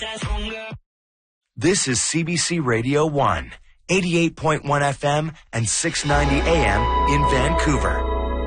This is CBC Radio 1, 88.1 FM and 690 AM in Vancouver.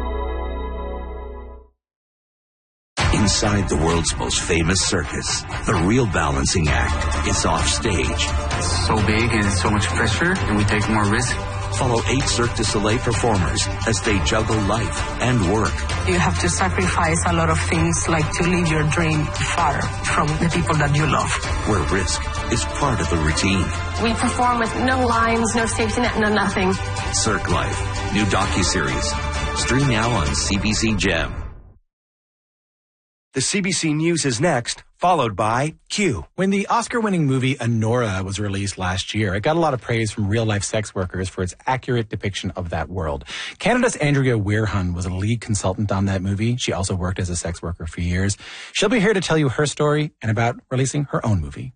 Inside the world's most famous circus, the real balancing act is off stage. It's so big and so much pressure, and we take more risk. Follow 8 Cirque du Soleil performers as they juggle life and work. You have to sacrifice a lot of things, like to leave your dream far from the people that you love. Where risk is part of the routine. We perform with no lines, no safety net, no nothing. Cirque Life, new docuseries. Stream now on CBC Gem. The CBC News is next, followed by Q. When the Oscar-winning movie Anora was released last year, it got a lot of praise from real-life sex workers for its accurate depiction of that world. Canada's Andrea Weirhun was a lead consultant on that movie. She also worked as a sex worker for years. She'll be here to tell you her story and about releasing her own movie.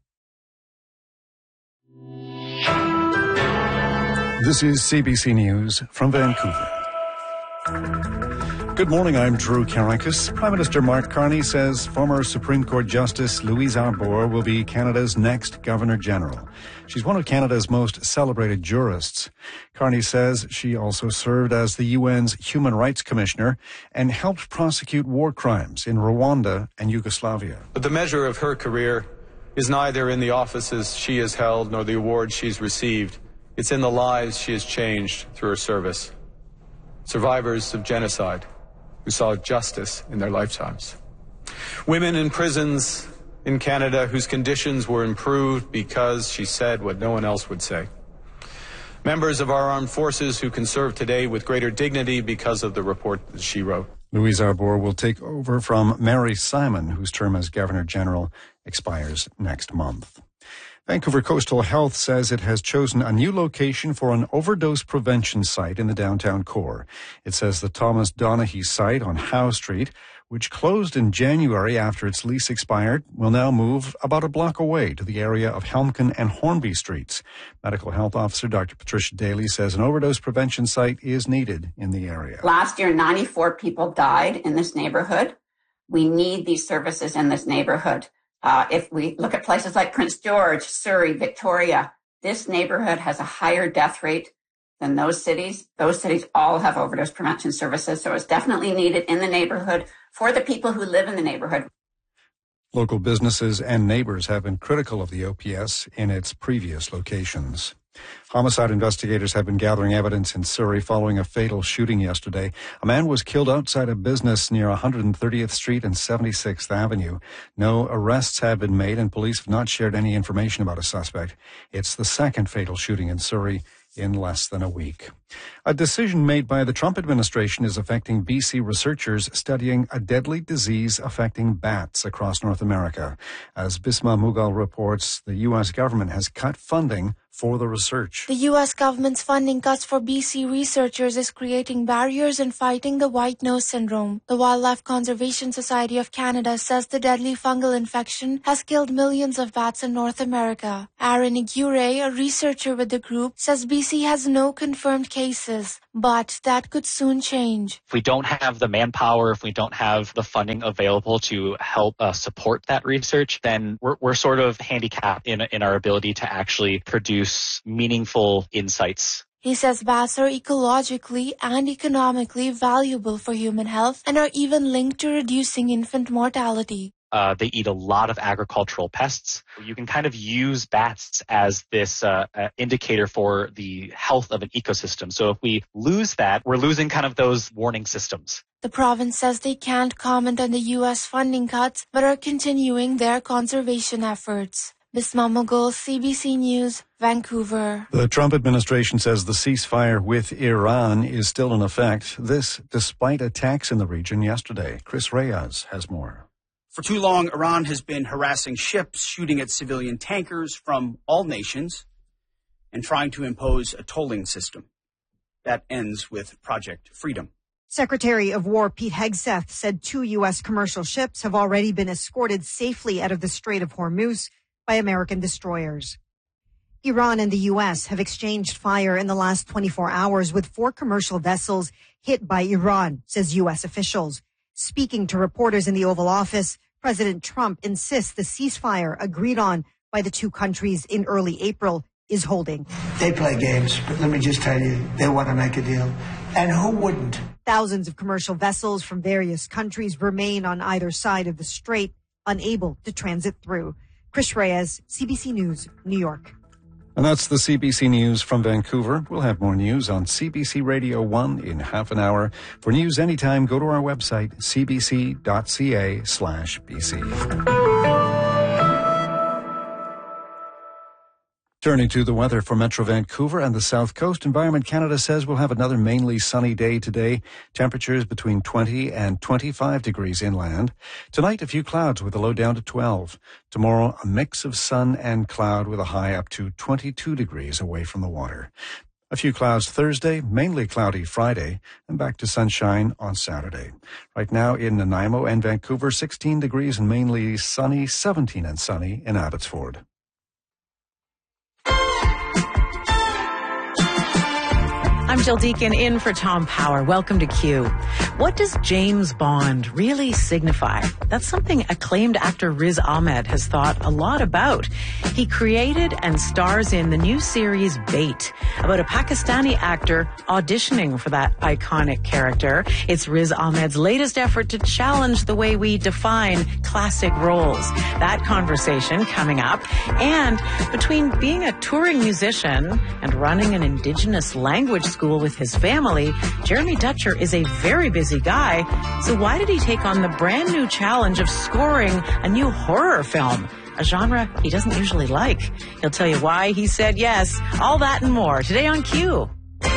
This is CBC News from Vancouver. Good morning, I'm Drew Karakis. Prime Minister Mark Carney says former Supreme Court Justice Louise Arbour will be Canada's next Governor-General. She's one of Canada's most celebrated jurists. Carney says she also served as the UN's Human Rights Commissioner and helped prosecute war crimes in Rwanda and Yugoslavia. But the measure of her career is neither in the offices she has held nor the awards she's received. It's in the lives she has changed through her service. Survivors of genocide who saw justice in their lifetimes. Women in prisons in Canada whose conditions were improved because she said what no one else would say. Members of our armed forces who can serve today with greater dignity because of the report that she wrote. Louise Arbour will take over from Mary Simon, whose term as Governor-General expires next month. Vancouver Coastal Health says it has chosen a new location for an overdose prevention site in the downtown core. It says the Thomas Donaghy site on Howe Street, which closed in January after its lease expired, will now move about a block away to the area of Helmcken and Hornby Streets. Medical Health Officer Dr. Patricia Daly says an overdose prevention site is needed in the area. Last year, 94 people died in this neighborhood. We need these services in this neighborhood. If we look at places like Prince George, Surrey, Victoria, this neighborhood has a higher death rate than those cities. Those cities all have overdose prevention services, so it's definitely needed in the neighborhood for the people who live in the neighborhood. Local businesses and neighbors have been critical of the OPS in its previous locations. Homicide investigators have been gathering evidence in Surrey following a fatal shooting yesterday. A man was killed outside a business near 130th Street and 76th Avenue. No arrests have been made and police have not shared any information about a suspect. It's the second fatal shooting in Surrey in less than a week. A decision made by the Trump administration is affecting BC researchers studying a deadly disease affecting bats across North America. As Bisma Mughal reports, the U.S. government has cut funding for the research. The U.S. government's funding cuts for BC researchers is creating barriers in fighting the white nose syndrome. The Wildlife Conservation Society of Canada says the deadly fungal infection has killed millions of bats in North America. Aaron Igure, a researcher with the group, says BC has no confirmed cases, but that could soon change. If we don't have the manpower, if we don't have the funding available to help support that research, then we're sort of handicapped in our ability to actually produce meaningful insights. He says bats are ecologically and economically valuable for human health and are even linked to reducing infant mortality. They eat a lot of agricultural pests. You can kind of use bats as this indicator for the health of an ecosystem. So if we lose that, we're losing kind of those warning systems. The province says they can't comment on the U.S. funding cuts, but are continuing their conservation efforts. Bisma Mughal, CBC News, Vancouver. The Trump administration says the ceasefire with Iran is still in effect. This despite attacks in the region yesterday. Chris Reyes has more. For too long, Iran has been harassing ships, shooting at civilian tankers from all nations, and trying to impose a tolling system. That ends with Project Freedom. Secretary of War Pete Hegseth said 2 U.S. commercial ships have already been escorted safely out of the Strait of Hormuz by American destroyers. Iran and the U.S. have exchanged fire in the last 24 hours with 4 commercial vessels hit by Iran, says U.S. officials. Speaking to reporters in the Oval Office, President Trump insists the ceasefire agreed on by the two countries in early April is holding. They play games, but let me just tell you, they want to make a deal. And who wouldn't? Thousands of commercial vessels from various countries remain on either side of the strait, unable to transit through. Chris Reyes, CBC News, New York. And that's the CBC News from Vancouver. We'll have more news on CBC Radio 1 in half an hour. For news anytime, go to our website, cbc.ca/BC. Turning to the weather for Metro Vancouver and the South Coast, Environment Canada says we'll have another mainly sunny day today. Temperatures between 20 and 25 degrees inland. Tonight, a few clouds with a low down to 12. Tomorrow, a mix of sun and cloud with a high up to 22 degrees away from the water. A few clouds Thursday, mainly cloudy Friday, and back to sunshine on Saturday. Right now in Nanaimo and Vancouver, 16 degrees and mainly sunny, 17 and sunny in Abbotsford. I'm Jill Deacon in for Tom Power. Welcome to Q. What does James Bond really signify? That's something acclaimed actor Riz Ahmed has thought a lot about. He created and stars in the new series Bait, about a Pakistani actor auditioning for that iconic character. It's Riz Ahmed's latest effort to challenge the way we define classic roles. That conversation coming up. And between being a touring musician and running an indigenous language school with his family, Jeremy Dutcher is a very busy guy. So why did he take on the brand new challenge of scoring a new horror film? A genre he doesn't usually like. He'll tell you why he said yes. All that and more today on Q.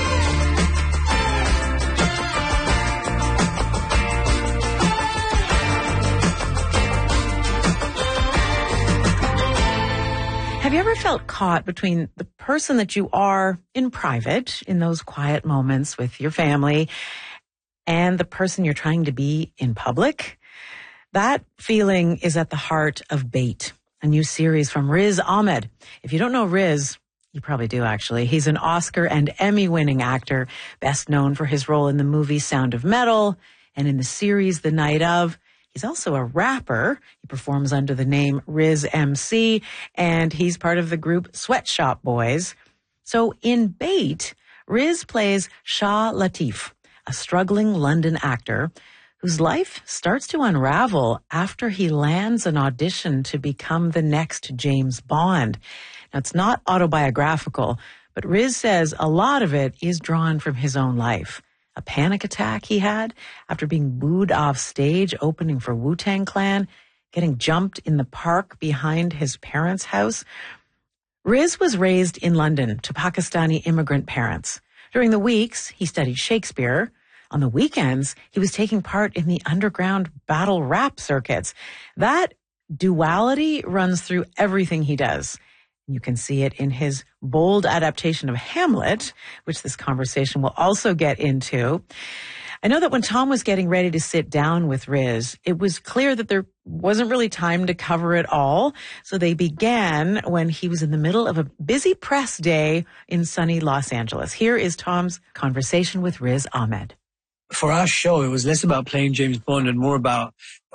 Have you ever felt caught between the person that you are in private, in those quiet moments with your family, and the person you're trying to be in public? That feeling is at the heart of Bait, a new series from Riz Ahmed. If you don't know Riz, you probably do actually. He's an Oscar and Emmy-winning actor, best known for his role in the movie Sound of Metal and in the series The Night Of. He's also a rapper. He performs under the name Riz MC, and he's part of the group Sweatshop Boys. So in Bait, Riz plays Shah Latif, a struggling London actor whose life starts to unravel after he lands an audition to become the next James Bond. Now, it's not autobiographical, but Riz says a lot of it is drawn from his own life. A panic attack he had after being booed off stage opening for Wu-Tang Clan, getting jumped in the park behind his parents' house. Riz was raised in London to Pakistani immigrant parents. During the weeks, he studied Shakespeare. On the weekends, he was taking part in the underground battle rap circuits. That duality runs through everything he does. You can see it in his bold adaptation of Hamlet, which this conversation will also get into. I know that when Tom was getting ready to sit down with Riz, it was clear that there wasn't really time to cover it all. So they began when he was in the middle of a busy press day in sunny Los Angeles. Here is Tom's conversation with Riz Ahmed. For our show, it was less about playing James Bond and more about